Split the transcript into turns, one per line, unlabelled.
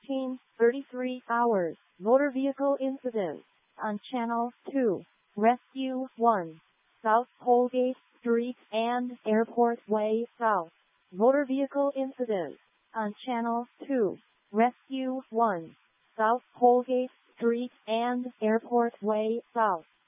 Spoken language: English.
17:33 hours. Motor vehicle incident on Channel 2. Rescue 1. South Holgate Street and Airport Way South. Motor vehicle incident on Channel 2. Rescue 1. South Holgate Street and Airport Way South.